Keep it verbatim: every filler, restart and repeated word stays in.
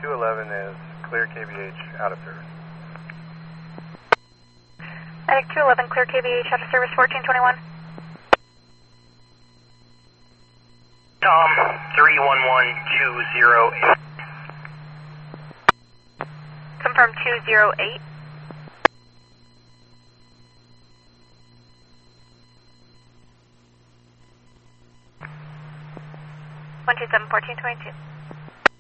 two eleven is clear K V H out of service. Medic two eleven, clear K V H out of service, fourteen twenty-one. Tom, three one one two zero eight. Confirm two zero eight. one two seven, fourteen twenty-two.